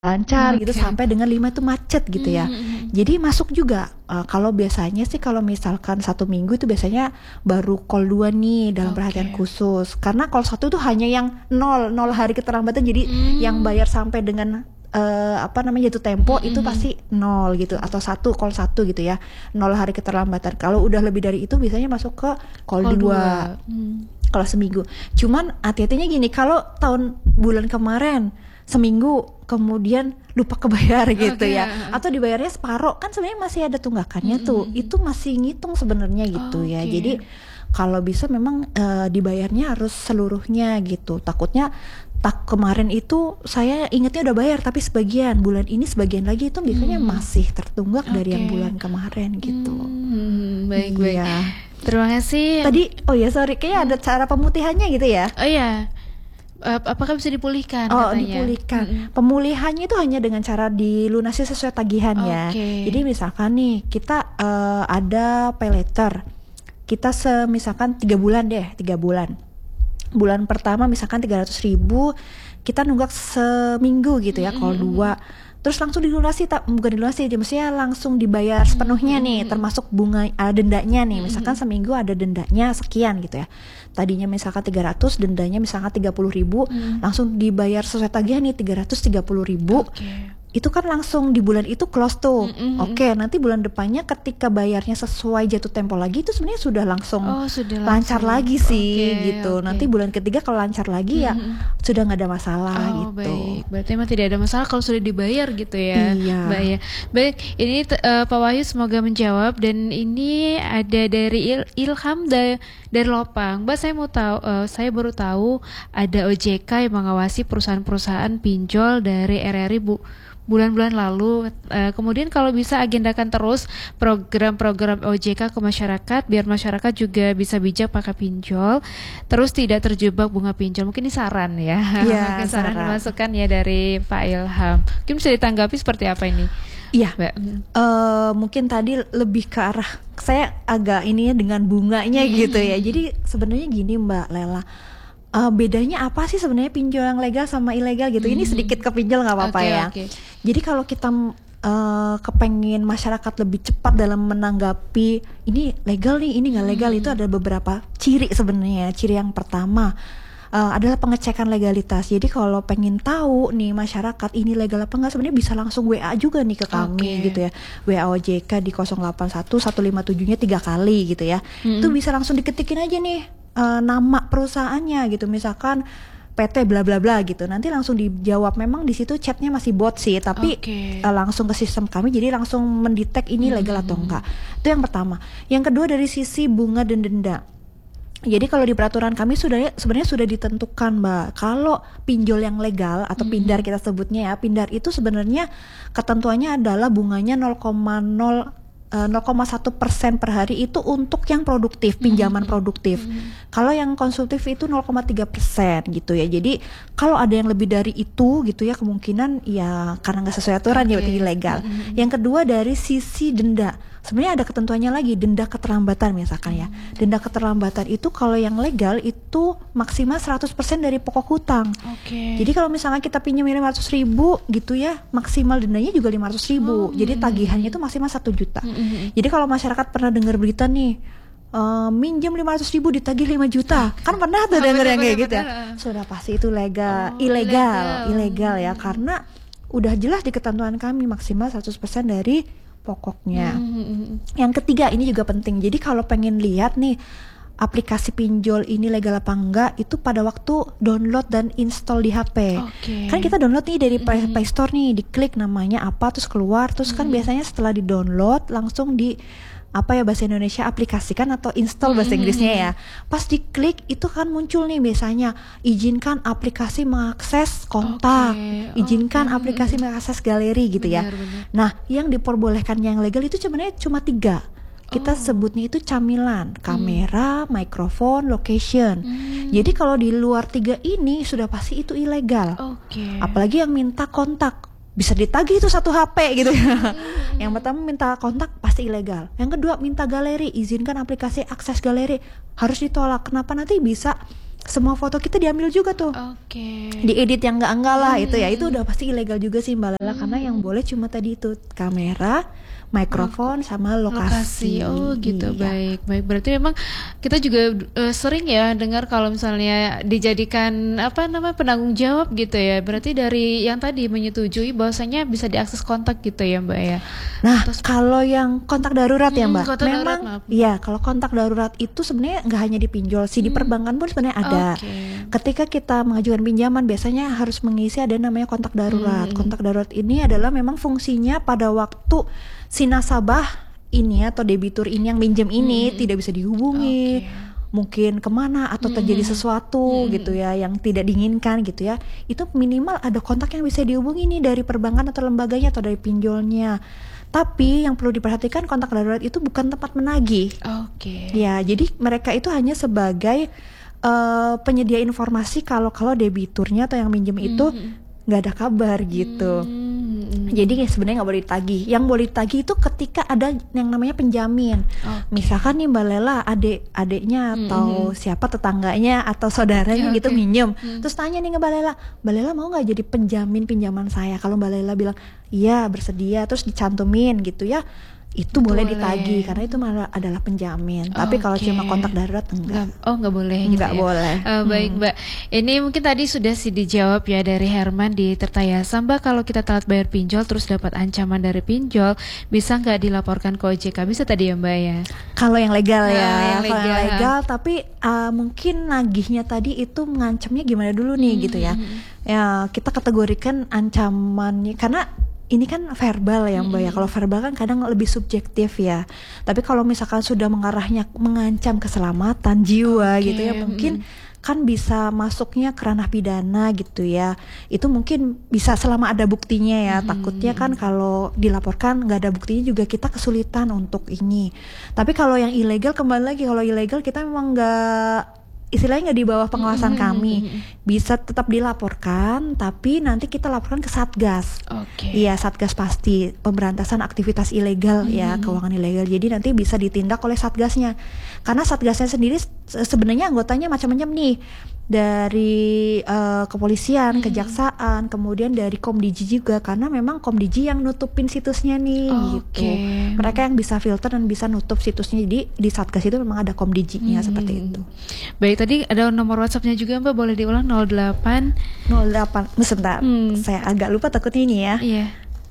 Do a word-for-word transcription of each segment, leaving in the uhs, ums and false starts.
lancar Oke. gitu sampai dengan lima itu macet gitu ya. Mhm. Jadi masuk juga uh, kalau biasanya sih kalau misalkan satu minggu itu biasanya baru call dua nih dalam Oke. perhatian khusus. Karena call satu tuh hanya yang nol, nol hari keterlambatan. Jadi Hmm. yang bayar sampai dengan uh, apa namanya jatuh tempo Mhm. itu pasti nol gitu atau satu call satu gitu ya. Nol hari keterlambatan. Kalau udah lebih dari itu biasanya masuk ke call, Call dua. dua. Hmm. Kalau seminggu. Cuman hati-hatinya gini, kalau tahun bulan kemarin seminggu kemudian lupa kebayar gitu Oke. ya, atau dibayarnya separuh, kan sebenarnya masih ada tunggakannya tuh, Mm-mm. itu masih ngitung sebenarnya gitu ya. Oke. Jadi kalau bisa memang eh, dibayarnya harus seluruhnya gitu. Takutnya tak kemarin itu saya ingetnya udah bayar tapi sebagian, bulan ini sebagian lagi itu biasanya Hmm. masih tertunggak dari yang Oke. bulan kemarin gitu. Hmm, baik baik. Iya. Terima kasih. Tadi oh ya sorry, kayaknya ada cara pemutihannya gitu ya. Oh iya. Ap- apakah bisa dipulihkan Oh, katanya? dipulihkan. Mm-mm. Pemulihannya itu hanya dengan cara dilunasi sesuai tagihan ya. Oke. Jadi misalkan nih kita eh, ada pay letter, kita semisalkan tiga bulan deh, tiga bulan. Bulan pertama misalkan tiga ratus ribu, kita nunggak seminggu gitu ya, kalau dua. Terus langsung dilunasi, tak bukan dilunasi, dia mestinya langsung dibayar sepenuhnya nih, termasuk bunga uh, dendanya nih. Misalkan seminggu ada dendanya sekian gitu ya. Tadinya misalkan tiga ratus, dendanya misalkan tiga puluh ribu, langsung dibayar sesuai tagihan nih tiga ratus tiga puluh ribu. Oke. Itu kan langsung di bulan itu close tuh. Mm-mm. Oke, nanti bulan depannya ketika bayarnya sesuai jatuh tempo lagi itu sebenarnya sudah langsung Oh, sudah lancar langsung. lagi sih Oke, gitu. oke. Nanti bulan ketiga kalau lancar lagi ya sudah nggak ada masalah Oh gitu. baik, berarti emang tidak ada masalah kalau sudah dibayar gitu ya. Iya. Mbak ya. Baik, ini t- eh, Pak Wahyu semoga menjawab dan ini ada dari Il- Ilham da- dari Lopang. Mbak saya mau tahu, eh, saya baru tahu ada O J K yang mengawasi perusahaan-perusahaan pinjol dari R R I Bu. Bulan-bulan lalu, Eh, kemudian kalau bisa agendakan terus program-program O J K ke masyarakat biar masyarakat juga bisa bijak pakai pinjol, terus tidak terjebak bunga pinjol. Mungkin ini saran ya, Iya, mungkin saran saran. masukan ya dari Pak Ilham. Mungkin bisa ditanggapi seperti apa ini, Iya. Mbak? Eh, mungkin tadi lebih ke arah saya agak ini ya dengan bunganya gitu ya. Jadi sebenarnya gini Mbak Lela, eh, bedanya apa sih sebenarnya pinjol yang legal sama ilegal gitu? Ini sedikit ke pinjol nggak apa-apa Oke, ya. oke. Jadi kalau kita eh, kepengen masyarakat lebih cepat dalam menanggapi ini legal nih, ini nggak legal, itu ada beberapa ciri sebenarnya. Ciri yang pertama uh, adalah pengecekan legalitas. Jadi kalau pengen tahu nih masyarakat ini legal apa enggak, sebenarnya bisa langsung W A juga nih ke kami Oke. gitu ya. W A O J K di nol delapan satu satu lima tujuh-nya tiga kali gitu ya. Itu bisa langsung diketikin aja nih uh, nama perusahaannya gitu. Misalkan P T bla bla bla gitu. Nanti langsung dijawab. Memang di situ chatnya masih bot sih, tapi Oke. uh, langsung ke sistem kami, jadi langsung mendetek ini legal atau enggak. Itu yang pertama. Yang kedua dari sisi bunga dan denda. Jadi kalau di peraturan kami sudah sebenarnya sudah ditentukan Mbak, kalau pinjol yang legal atau pindar kita sebutnya ya, pindar itu sebenarnya ketentuannya adalah bunganya nol koma nol eh, nol koma satu persen per hari itu untuk yang produktif, pinjaman produktif. Kalau yang konsumtif itu nol koma tiga persen gitu ya. Jadi kalau ada yang lebih dari itu gitu ya, kemungkinan ya karena nggak sesuai aturan ya Oke. berarti ilegal. Yang kedua dari sisi denda. Sebenarnya ada ketentuannya lagi, denda keterlambatan misalkan ya. Denda keterlambatan itu kalau yang legal itu maksimal seratus persen dari pokok hutang. Oke. Jadi kalau misalnya kita pinjam lima ratus ribu gitu ya, maksimal dendanya juga lima ratus ribu. Jadi tagihannya itu maksimal satu juta. Jadi kalau masyarakat pernah dengar berita nih, eh, minjem lima ratus ribu ditagih lima juta, kan pernah tuh denger yang kayak gitu ya. Sudah pasti itu legal, Oh, ilegal, ilegal. ilegal ya, karena udah jelas di ketentuan kami maksimal seratus persen dari pokoknya. Yang ketiga ini juga penting. Jadi kalau pengen lihat nih aplikasi pinjol ini legal apa enggak, itu pada waktu download dan install di H P. Oke. Kan kita download nih dari Play, Play Store nih, diklik namanya apa terus keluar, terus kan biasanya setelah di download langsung di apa ya bahasa Indonesia aplikasikan atau install bahasa Inggrisnya ya. Pas diklik itu kan muncul nih biasanya izinkan aplikasi mengakses kontak, Oke, izinkan oke. aplikasi mengakses galeri gitu ya. Benar, benar. Nah, yang diperbolehkan yang legal itu sebenarnya cuma tiga. Kita sebutnya itu camilan, kamera, mikrofon, location. Jadi kalau di luar tiga ini sudah pasti itu ilegal. Oke. Apalagi yang minta kontak, bisa ditagih itu satu H P gitu ya. Yang pertama minta kontak pasti ilegal. Yang kedua minta galeri, izinkan aplikasi akses galeri, harus ditolak. Kenapa? Nanti bisa semua foto kita diambil juga tuh. Oke. Diedit yang enggak-enggak lah Hmm. itu ya. Itu udah pasti ilegal juga sih Mbak Lela, karena yang boleh cuma tadi itu kamera, mikrofon sama lokasi. Oh gitu, Iya. baik baik. Berarti memang kita juga eh, sering ya dengar kalau misalnya dijadikan apa namanya penanggung jawab gitu ya. Berarti dari yang tadi menyetujui bahwasanya bisa diakses kontak gitu ya Mbak ya. Nah, kalau yang kontak darurat ya Hmm, Mbak, kontak darurat, memang maaf. iya kalau kontak darurat itu sebenarnya nggak hanya di pinjol sih, di perbankan pun sebenarnya ada. Oke. Ketika kita mengajukan pinjaman biasanya harus mengisi ada namanya kontak darurat. Hmm. Kontak darurat ini adalah memang fungsinya pada waktu si nasabah ini atau debitur ini yang minjem ini tidak bisa dihubungi. Oke. Mungkin kemana atau terjadi sesuatu gitu ya yang tidak diinginkan gitu ya, itu minimal ada kontak yang bisa dihubungi nih dari perbankan atau lembaganya atau dari pinjolnya. Tapi yang perlu diperhatikan kontak darurat itu bukan tempat menagih. Oke. Ya, jadi mereka itu hanya sebagai eh, penyedia informasi kalau kalau debiturnya atau yang minjem itu nggak ada kabar gitu. Hmm. Jadi sebenarnya nggak boleh ditagih. Yang boleh ditagih itu ketika ada yang namanya penjamin. Oke. Misalkan nih Mbak Lela, adik-adiknya atau siapa tetangganya atau saudaranya Ya, gitu oke. minjem. Terus tanya nih ke Mbak Lela, Mbak Lela mau nggak jadi penjamin pinjaman saya? Kalau Mbak Lela bilang iya bersedia, terus dicantumin gitu ya, itu boleh Boleh. ditagih karena itu malah adalah penjamin. Tapi kalau Oke. cuma kontak darurat enggak. Nggak- oh nggak boleh gitu Nggak ya? boleh. Eh, baik Mbak, ini mungkin tadi sudah sih dijawab ya dari Herman di Tirtayasa. Mbak, kalau kita telat bayar pinjol terus dapat ancaman dari pinjol, bisa nggak dilaporkan ke O J K? Bisa tadi ya Mbak ya? Kalau yang legal Nah, ya, yang kalau yang legal. legal, tapi uh, mungkin nagihnya tadi itu mengancamnya gimana dulu nih gitu ya. Ya kita kategorikan ancamannya karena ini kan verbal ya Mbak ya. Kalau verbal kan kadang lebih subjektif ya. Tapi kalau misalkan sudah mengarahnya mengancam keselamatan jiwa Oke, gitu ya, mungkin kan bisa masuknya ke ranah pidana gitu ya. Itu mungkin bisa selama ada buktinya ya. Takutnya kan kalau dilaporkan nggak ada buktinya juga kita kesulitan untuk ini. Tapi kalau yang ilegal kembali lagi, kalau ilegal kita memang nggak istilahnya nggak di bawah pengawasan kami, bisa tetap dilaporkan, tapi nanti kita laporkan ke Satgas. Oke. Iya, Satgas pasti pemberantasan aktivitas ilegal ya, keuangan ilegal. Jadi nanti bisa ditindak oleh Satgasnya. Karena Satgasnya sendiri se- sebenarnya anggotanya macam-macam nih. Dari eh, kepolisian, kejaksaan, kemudian dari Komdiji juga karena memang Komdiji yang nutupin situsnya nih gitu. Oke. Mereka yang bisa filter dan bisa nutup situsnya. Jadi di Satgas itu memang ada Komdijinya seperti itu. Baik, tadi ada nomor WhatsAppnya juga Mbak, boleh diulang nol delapan. nol delapan sebentar. Hmm. Saya agak lupa takutnya ini ya. Iya.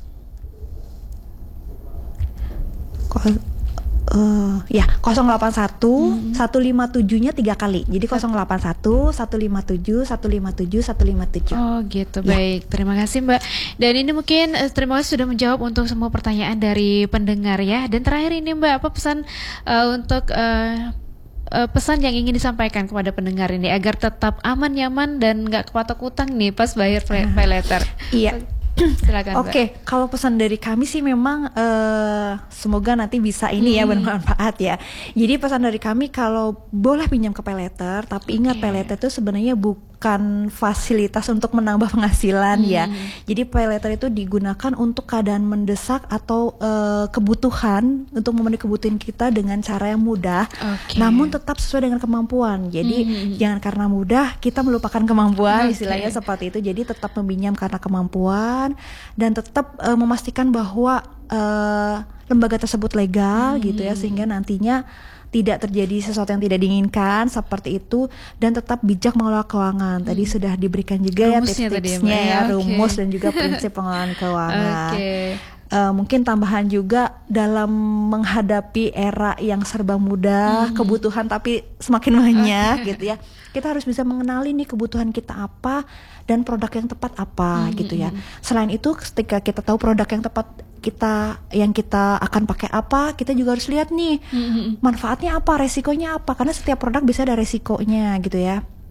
Ko- eh, ya nol delapan satu satu lima tujuh-nya tiga kali. Jadi nol delapan satu satu lima tujuh satu lima tujuh satu lima tujuh. Oh gitu, Ya. baik. Terima kasih Mbak. Dan ini mungkin eh, terima kasih sudah menjawab untuk semua pertanyaan dari pendengar ya. Dan terakhir ini Mbak, apa pesan eh, untuk eh, eh, pesan yang ingin disampaikan kepada pendengar ini agar tetap aman, nyaman dan nggak kepatok utang nih pas bayar pay, pay later. Iya. Silakan Mbak. Oke, kalau pesan dari kami sih memang eh, semoga nanti bisa ini ya bermanfaat ya. Jadi pesan dari kami kalau boleh pinjam ke pay later, tapi ingat Oke. pay later itu sebenarnya bukan fasilitas untuk menambah penghasilan ya. Jadi pay later itu digunakan untuk keadaan mendesak atau eh, kebutuhan untuk memenuhi kebutuhan kita dengan cara yang mudah, Oke. namun tetap sesuai dengan kemampuan. Jadi jangan karena mudah kita melupakan kemampuan, Oke. istilahnya seperti itu. Jadi tetap meminjam karena kemampuan dan tetap eh, memastikan bahwa eh, lembaga tersebut legal gitu ya, sehingga nantinya tidak terjadi sesuatu yang tidak diinginkan seperti itu, dan tetap bijak mengelola keuangan. Tadi sudah diberikan juga ya Rumusnya tadi ya, tips-tipsnya Mbak, ya, ya. Oke. rumus dan juga prinsip pengelolaan keuangan. Oke. Eh, mungkin tambahan juga dalam menghadapi era yang serba mudah, kebutuhan tapi semakin banyak gitu ya. Kita harus bisa mengenali nih kebutuhan kita apa dan produk yang tepat apa gitu ya. Selain itu ketika kita tahu produk yang tepat kita yang kita akan pakai apa, kita juga harus lihat nih manfaatnya apa, resikonya apa, karena setiap produk bisa ada resikonya gitu ya.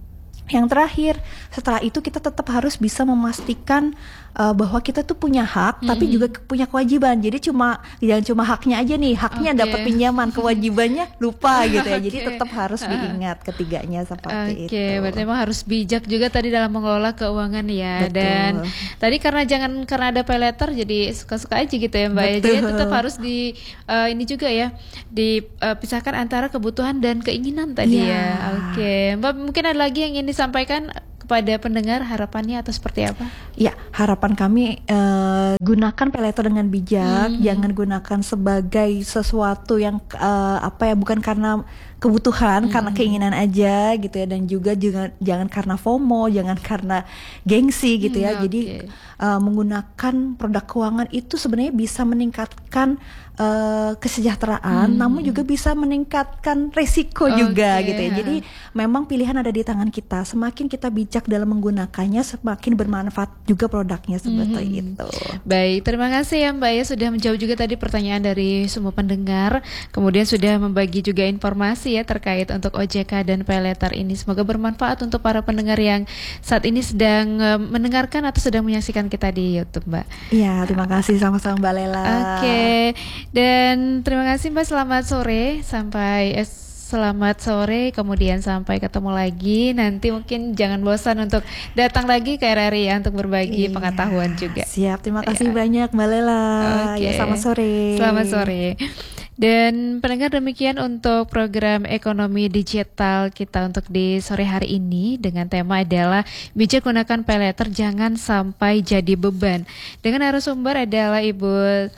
Yang terakhir, setelah itu kita tetap harus bisa memastikan uh, bahwa kita tuh punya hak, Mm-hmm. tapi juga ke- punya kewajiban. Jadi cuma jangan cuma haknya aja nih, haknya Oke. dapat pinjaman, kewajibannya lupa gitu ya. Jadi Oke. tetap harus diingat ketiganya seperti Oke, itu. berarti emang harus bijak juga tadi dalam mengelola keuangan ya. Betul. Dan tadi karena jangan karena ada pay letter jadi suka-suka aja gitu ya Mbak ya. Jadi Betul. tetap harus di eh, ini juga ya dipisahkan antara kebutuhan dan keinginan tadi Iya. ya. Oke, Mbak mungkin ada lagi yang ingin disampaikan kepada pendengar harapannya atau seperti apa? Ya, harapan kami eh, gunakan pay letter dengan bijak, Mhm. jangan gunakan sebagai sesuatu yang eh, apa ya, bukan karena kebutuhan, karena keinginan aja gitu ya, dan juga jangan jangan karena FOMO, jangan karena gengsi gitu ya. Hmm, Jadi oke. eh, menggunakan produk keuangan itu sebenarnya bisa meningkatkan eh, kesejahteraan, Hmm. namun juga bisa meningkatkan resiko juga Oke, gitu ya. Jadi memang pilihan ada di tangan kita. Semakin kita bijak dalam menggunakannya, semakin bermanfaat juga produknya seperti Mhm. itu. Baik, terima kasih ya Mbak ya sudah menjawab juga tadi pertanyaan dari semua pendengar. Kemudian sudah membagi juga informasi ya terkait untuk O J K dan pay letter ini. Semoga bermanfaat untuk para pendengar yang saat ini sedang eh, mendengarkan atau sedang menyaksikan kita di YouTube, Mbak. Iya, terima kasih sama-sama Mbak Lela. Oke, dan terima kasih Mbak. Selamat sore, sampai eh, selamat sore, kemudian sampai ketemu lagi. Nanti mungkin jangan bosan untuk datang lagi ke R R I ya untuk berbagi Iya, pengetahuan juga. Siap, terima kasih Ya. banyak Mbak Lela. Oke. Ya, selamat sore. Selamat sore. Dan pendengar, demikian untuk program ekonomi digital kita untuk di sore hari ini dengan tema adalah bijak gunakan pay letter, jangan sampai jadi beban. Dengan narasumber adalah Ibu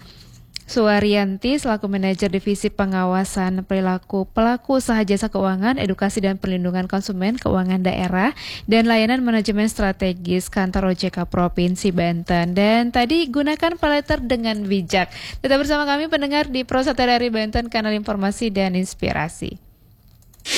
Suwaryanti selaku manajer divisi pengawasan perilaku pelaku usaha jasa keuangan, edukasi dan perlindungan konsumen keuangan daerah dan layanan manajemen strategis kantor O J K Provinsi Banten. Dan tadi gunakan pay letter dengan bijak. Tetap bersama kami pendengar di Pro satu R R I Banten, kanal informasi dan inspirasi.